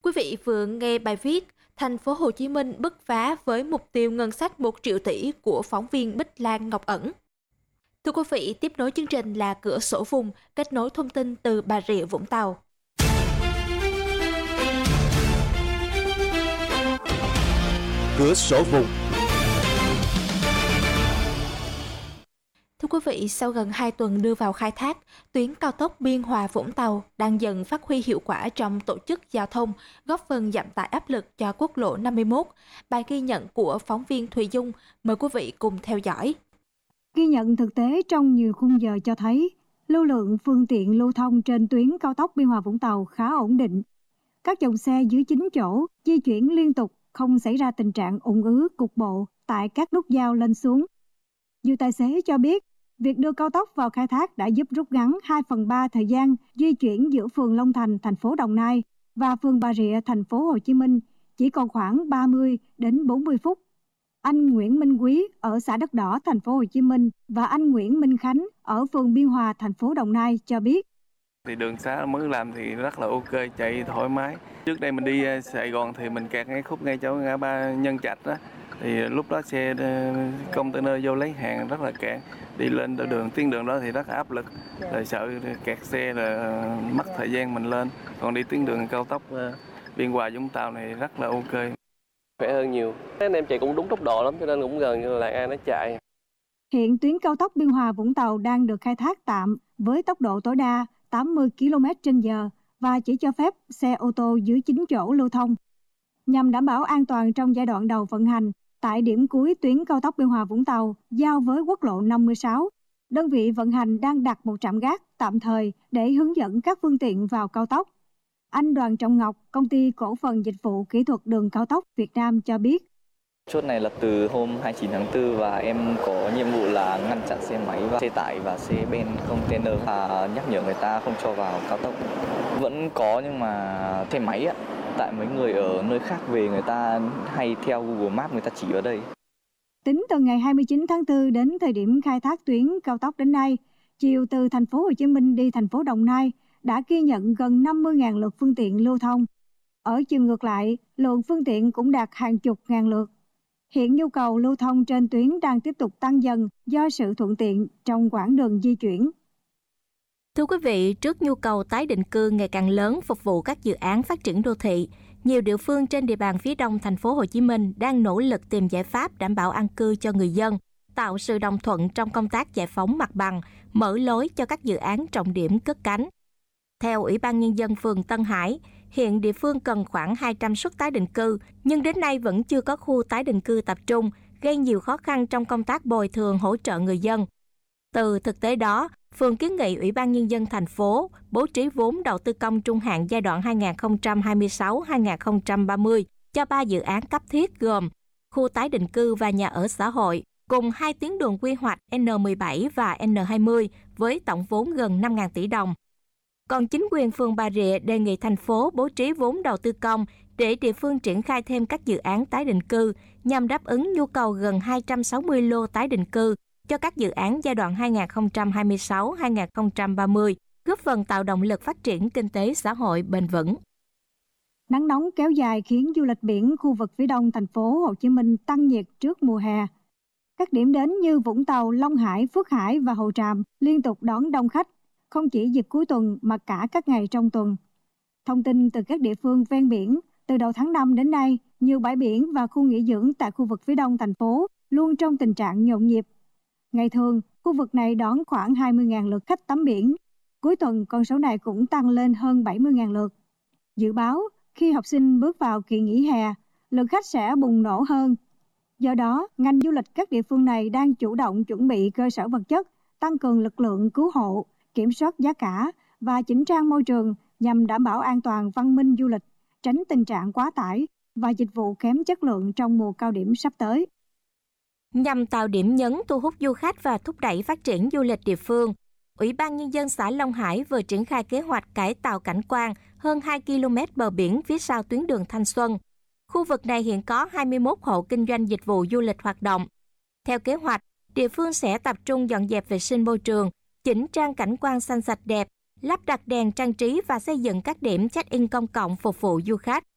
Quý vị vừa nghe bài viết Thành phố Hồ Chí Minh bứt phá với mục tiêu ngân sách 1 triệu tỷ của phóng viên Bích Lan Ngọc Ẩn. Thưa quý vị, tiếp nối chương trình là cửa sổ vùng, kết nối thông tin từ Bà Rịa Vũng Tàu. Cửa sổ vùng. Thưa quý vị, sau gần 2 tuần đưa vào khai thác, tuyến cao tốc Biên Hòa - Vũng Tàu đang dần phát huy hiệu quả trong tổ chức giao thông, góp phần giảm tải áp lực cho quốc lộ 51. Bài ghi nhận của phóng viên Thùy Dung, mời quý vị cùng theo dõi. Ghi nhận thực tế trong nhiều khung giờ cho thấy, lưu lượng phương tiện lưu thông trên tuyến cao tốc Biên Hòa - Vũng Tàu khá ổn định. Các dòng xe dưới 9 chỗ di chuyển liên tục, không xảy ra tình trạng ùn ứ cục bộ tại các nút giao lên xuống. Nhiều tài xế cho biết, việc đưa cao tốc vào khai thác đã giúp rút ngắn 2/3 thời gian di chuyển giữa phường Long Thành, thành phố Đồng Nai và phường Bà Rịa, thành phố Hồ Chí Minh, chỉ còn khoảng 30 đến 40 phút. Anh Nguyễn Minh Quý ở xã Đất Đỏ, thành phố Hồ Chí Minh và anh Nguyễn Minh Khánh ở phường Biên Hòa, thành phố Đồng Nai cho biết. Thì đường xá mới làm thì rất là ok, chạy thoải mái. Trước đây mình đi Sài Gòn thì mình kẹt cái khúc ngay chỗ ngã ba Nhân Trạch đó. Thì lúc đó xe container vô lấy hàng rất là kẹt. Đi lên tuyến đường đó thì rất là áp lực. Rồi sợ kẹt xe là mất thời gian mình lên. Còn đi tuyến đường cao tốc Biên Hòa Vũng Tàu này rất là ok. Khỏe hơn nhiều. Anh em chạy cũng đúng tốc độ lắm cho nên cũng gần như là ai nó chạy. Hiện tuyến cao tốc Biên Hòa Vũng Tàu đang được khai thác tạm với tốc độ tối đa 80 km/h và chỉ cho phép xe ô tô dưới 9 chỗ lưu thông. Nhằm đảm bảo an toàn trong giai đoạn đầu vận hành, tại điểm cuối tuyến cao tốc Biên Hòa Vũng Tàu giao với quốc lộ 56, đơn vị vận hành đang đặt một trạm gác tạm thời để hướng dẫn các phương tiện vào cao tốc. Anh Đoàn Trọng Ngọc, công ty cổ phần dịch vụ kỹ thuật đường cao tốc Việt Nam cho biết. Chốt này là từ hôm 29 tháng 4 và em có nhiệm vụ là ngăn chặn xe máy và xe tải và xe ben container và nhắc nhở người ta không cho vào cao tốc. Vẫn có nhưng mà xe máy ạ. Tại mấy người ở nơi khác về người ta hay theo Google Maps người ta chỉ ở đây. Tính từ ngày 29 tháng 4 đến thời điểm khai thác tuyến cao tốc đến nay, chiều từ thành phố Hồ Chí Minh đi thành phố Đồng Nai đã ghi nhận gần 50.000 lượt phương tiện lưu thông. Ở chiều ngược lại, lượng phương tiện cũng đạt hàng chục ngàn lượt. Hiện nhu cầu lưu thông trên tuyến đang tiếp tục tăng dần do sự thuận tiện trong quãng đường di chuyển. Thưa quý vị, trước nhu cầu tái định cư ngày càng lớn phục vụ các dự án phát triển đô thị, nhiều địa phương trên địa bàn phía đông thành phố Hồ Chí Minh đang nỗ lực tìm giải pháp đảm bảo an cư cho người dân, tạo sự đồng thuận trong công tác giải phóng mặt bằng, mở lối cho các dự án trọng điểm cất cánh. Theo Ủy ban Nhân dân phường Tân Hải, hiện địa phương cần khoảng 200 suất tái định cư, nhưng đến nay vẫn chưa có khu tái định cư tập trung, gây nhiều khó khăn trong công tác bồi thường hỗ trợ người dân. Từ thực tế đó, phường kiến nghị Ủy ban Nhân dân thành phố bố trí vốn đầu tư công trung hạn giai đoạn 2026-2030 cho 3 dự án cấp thiết gồm khu tái định cư và nhà ở xã hội, cùng 2 tuyến đường quy hoạch N17 và N20 với tổng vốn gần 5.000 tỷ đồng. Còn chính quyền phường Bà Rịa đề nghị thành phố bố trí vốn đầu tư công để địa phương triển khai thêm các dự án tái định cư nhằm đáp ứng nhu cầu gần 260 lô tái định cư cho các dự án giai đoạn 2026-2030, góp phần tạo động lực phát triển kinh tế xã hội bền vững. Nắng nóng kéo dài khiến du lịch biển khu vực phía đông thành phố Hồ Chí Minh tăng nhiệt trước mùa hè. Các điểm đến như Vũng Tàu, Long Hải, Phước Hải và Hồ Tràm liên tục đón đông khách, không chỉ dịp cuối tuần mà cả các ngày trong tuần. Thông tin từ các địa phương ven biển, từ đầu tháng 5 đến nay, nhiều bãi biển và khu nghỉ dưỡng tại khu vực phía đông thành phố luôn trong tình trạng nhộn nhịp. Ngày thường, khu vực này đón khoảng 20.000 lượt khách tắm biển. Cuối tuần, con số này cũng tăng lên hơn 70.000 lượt. Dự báo, khi học sinh bước vào kỳ nghỉ hè, lượng khách sẽ bùng nổ hơn. Do đó, ngành du lịch các địa phương này đang chủ động chuẩn bị cơ sở vật chất, tăng cường lực lượng cứu hộ, kiểm soát giá cả và chỉnh trang môi trường nhằm đảm bảo an toàn văn minh du lịch, tránh tình trạng quá tải và dịch vụ kém chất lượng trong mùa cao điểm sắp tới. Nhằm tạo điểm nhấn thu hút du khách và thúc đẩy phát triển du lịch địa phương, Ủy ban Nhân dân xã Long Hải vừa triển khai kế hoạch cải tạo cảnh quan hơn 2 km bờ biển phía sau tuyến đường Thanh Xuân. Khu vực này hiện có 21 hộ kinh doanh dịch vụ du lịch hoạt động. Theo kế hoạch, địa phương sẽ tập trung dọn dẹp vệ sinh môi trường, chỉnh trang cảnh quan xanh sạch đẹp, lắp đặt đèn trang trí và xây dựng các điểm check-in công cộng phục vụ du khách.